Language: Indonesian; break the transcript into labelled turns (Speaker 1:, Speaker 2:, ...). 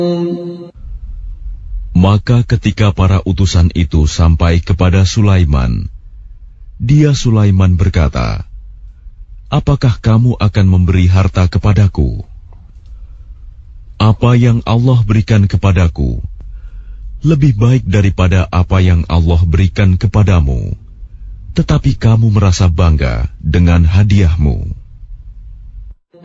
Speaker 1: Maka ketika para utusan itu sampai kepada Sulaiman, Sulaiman berkata, "Apakah kamu akan memberi harta kepadaku? Apa yang Allah berikan kepadaku lebih baik daripada apa yang Allah berikan kepadamu, tetapi kamu merasa bangga dengan hadiahmu."